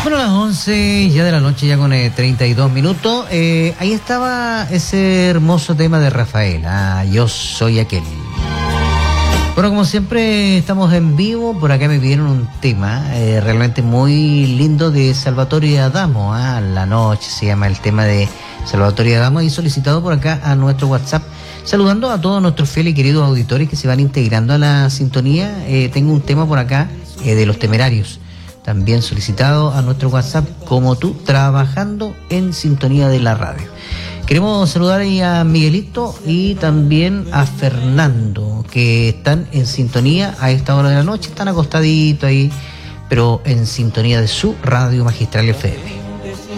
Bueno, a las 11 ya de la noche, ya con 32 minutos, ahí estaba ese hermoso tema de Rafael, Yo soy aquel. Bueno, como siempre estamos en vivo, por acá me pidieron un tema realmente muy lindo de Salvatore Adamo, La noche se llama el tema de Salvatore Adamo, y solicitado por acá a nuestro WhatsApp. Saludando a todos nuestros fieles y queridos auditores que se van integrando a la sintonía, tengo un tema por acá de Los Temerarios, también solicitado a nuestro WhatsApp, como tú, trabajando en sintonía de la radio. Queremos saludar ahí a Miguelito y también a Fernando, que están en sintonía a esta hora de la noche, están acostaditos ahí, pero en sintonía de su Radio Magistral FM.